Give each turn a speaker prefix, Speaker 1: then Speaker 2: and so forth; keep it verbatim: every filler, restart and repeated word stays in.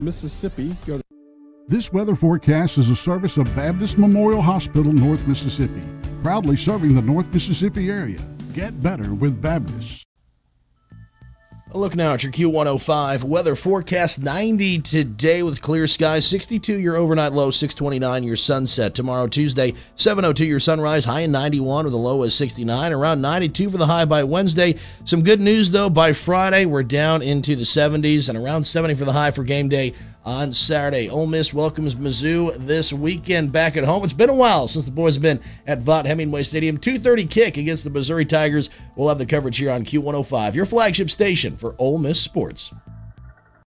Speaker 1: Mississippi. Go to
Speaker 2: This weather forecast is a service of Baptist Memorial Hospital, North Mississippi, proudly serving the North Mississippi area. Get better with Baptist.
Speaker 3: A look now at your Q one oh five weather forecast. ninety today with clear skies. sixty-two your overnight low, six twenty-nine your sunset. Tomorrow, Tuesday, seven oh two your sunrise, high in ninety-one with a low of sixty-nine. Around ninety-two for the high by Wednesday. Some good news, though. By Friday, we're down into the seventies and around seventy for the high for game day on Saturday. Ole Miss welcomes Mizzou this weekend back at home. It's been a while since the boys have been at Vaught Hemingway Stadium. two thirty kick against the Missouri Tigers. We'll have the coverage here on Q one oh five, your flagship station for Ole Miss sports.